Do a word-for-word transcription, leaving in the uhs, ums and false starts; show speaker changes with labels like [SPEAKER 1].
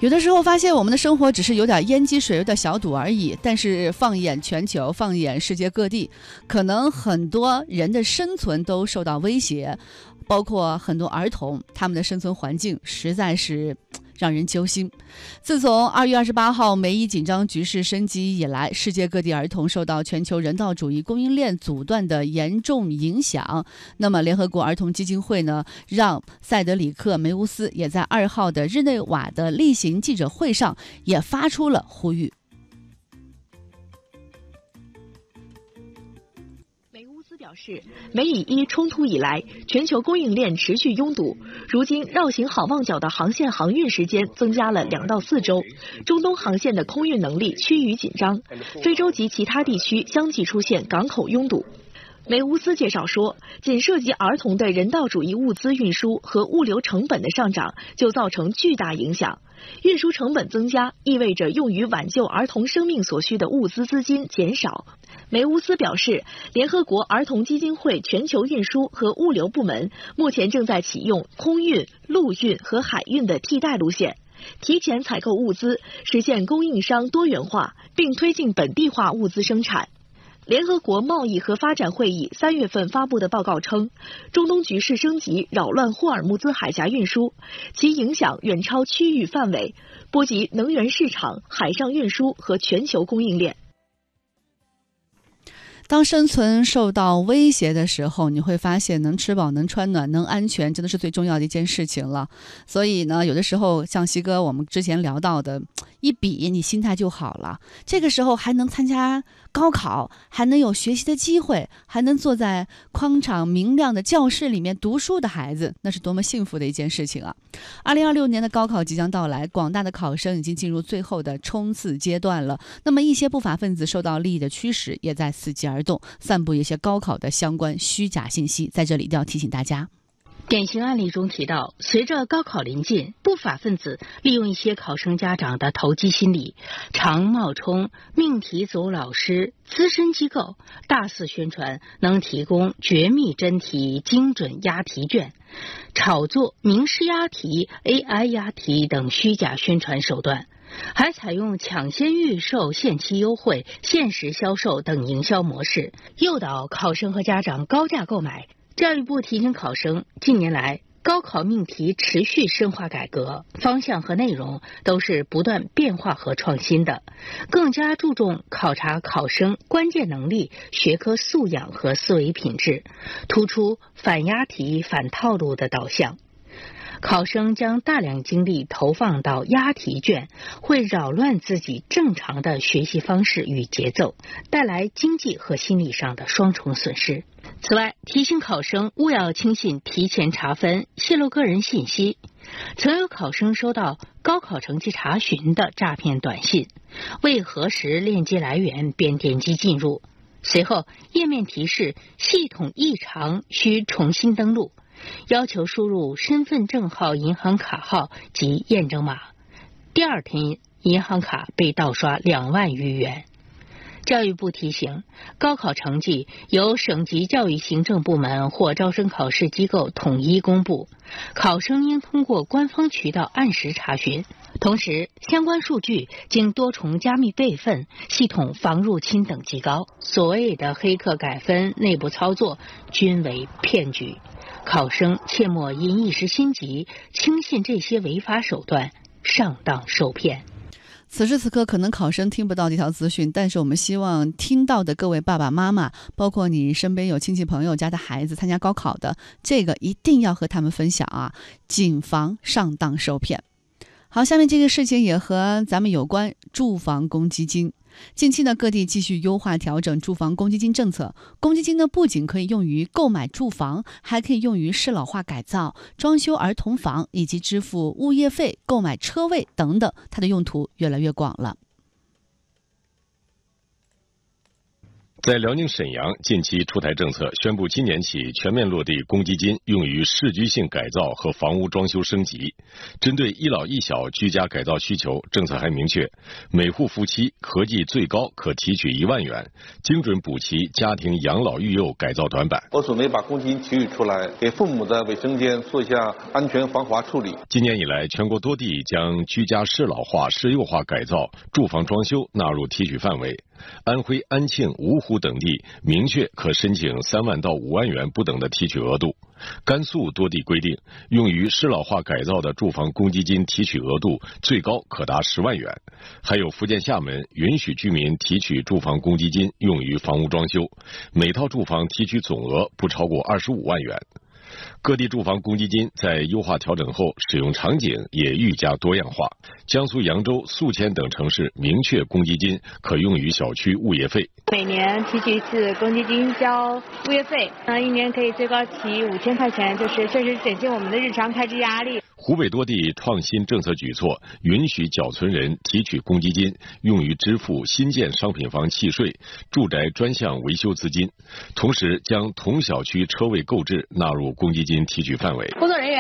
[SPEAKER 1] 有的时候发现我们的生活只是有点淹积水，有点小堵而已，但是放眼全球，放眼世界各地，可能很多人的生存都受到威胁，包括很多儿童，他们的生存环境实在是让人揪心。自从二月二十八号梅伊紧张局势升级以来，世界各地儿童受到全球人道主义供应链阻断的严重影响。那么联合国儿童基金会呢，让塞德里克·梅乌斯也在二号的日内瓦的例行记者会上也发出了呼吁。
[SPEAKER 2] 表示，美以伊冲突以来，全球供应链持续拥堵，如今绕行好望角的航线航运时间增加了两到四周，中东航线的空运能力趋于紧张，非洲及其他地区相继出现港口拥堵。梅乌斯介绍说，仅涉及儿童的人道主义物资运输和物流成本的上涨就造成巨大影响。运输成本增加意味着用于挽救儿童生命所需的物资资金减少。梅乌斯表示，联合国儿童基金会全球运输和物流部门目前正在启用空运、陆运和海运的替代路线，提前采购物资，实现供应商多元化，并推进本地化物资生产。联合国贸易和发展会议三月份发布的报告称，中东局势升级扰乱霍尔木兹海峡运输，其影响远超区域范围，波及能源市场、海上运输和全球供应链。
[SPEAKER 1] 当生存受到威胁的时候，你会发现能吃饱、能穿暖、能安全，真的是最重要的一件事情了。所以呢，有的时候像西哥我们之前聊到的，一比你心态就好了。这个时候还能参加高考，还能有学习的机会，还能坐在宽敞明亮的教室里面读书的孩子，那是多么幸福的一件事情啊！二零二六年的高考即将到来，广大的考生已经进入最后的冲刺阶段了。那么一些不法分子受到利益的驱使，也在伺机而动，散布一些高考的相关虚假信息，在这里一定要提醒大家。
[SPEAKER 3] 典型案例中提到，随着高考临近，不法分子利用一些考生家长的投机心理，常冒充命题组老师、资深机构，大肆宣传能提供绝密真题、精准押题卷，炒作名师押题、A I 押题等虚假宣传手段，还采用抢先预售、限期优惠、限时销售等营销模式，诱导考生和家长高价购买。教育部提醒考生，近年来高考命题持续深化改革，方向和内容都是不断变化和创新的，更加注重考察考生关键能力、学科素养和思维品质，突出反押题、反套路的导向。考生将大量精力投放到押题卷，会扰乱自己正常的学习方式与节奏，带来经济和心理上的双重损失。此外，提醒考生勿要轻信提前查分、泄露个人信息。曾有考生收到高考成绩查询的诈骗短信，未核实链接来源便点击进入，随后页面提示系统异常，需重新登录，要求输入身份证号、银行卡号及验证码。第二天，银行卡被盗刷两万余元。教育部提醒，高考成绩由省级教育行政部门或招生考试机构统一公布，考生应通过官方渠道按时查询。同时，相关数据经多重加密备份，系统防入侵等极高。所谓的黑客改分、内部操作均为骗局，考生切莫因一时心急轻信这些违法手段，上当受骗。
[SPEAKER 1] 此时此刻可能考生听不到这条资讯，但是我们希望听到的各位爸爸妈妈，包括你身边有亲戚朋友家的孩子参加高考的，这个一定要和他们分享啊，谨防上当受骗。好，下面这个事情也和咱们有关，住房公积金。近期呢，各地继续优化调整住房公积金政策。公积金呢，不仅可以用于购买住房，还可以用于适老化改造、装修儿童房，以及支付物业费、购买车位等等，它的用途越来越广了。
[SPEAKER 4] 在辽宁沈阳近期出台政策，宣布今年起全面落地公积金用于市居性改造和房屋装修升级。针对一老一小居家改造需求，政策还明确，每户夫妻合计最高可提取一万元，精准补齐家庭养老育幼改造短板。
[SPEAKER 5] 我准备把公积金提取出来，给父母的卫生间做一下安全防滑处理。
[SPEAKER 4] 今年以来，全国多地将居家适老化、适幼化改造、住房装修纳入提取范围。安徽安庆、芜湖等地明确可申请三万到五万元不等的提取额度。甘肃多地规定，用于适老化改造的住房公积金提取额度最高可达十万元。还有福建厦门允许居民提取住房公积金用于房屋装修，每套住房提取总额不超过二十五万元。各地住房公积金在优化调整后，使用场景也愈加多样化。江苏扬州、宿迁等城市明确公积金可用于小区物业费。
[SPEAKER 6] 每年提取一次公积金交物业费，那一年可以最高提五千块钱，就是确实减轻我们的日常开支压力。
[SPEAKER 4] 湖北多地创新政策举措，允许缴存人提取公积金用于支付新建商品房契税、住宅专项维修资金，同时将同小区车位购置纳入公积金提取范围。
[SPEAKER 7] 工作人员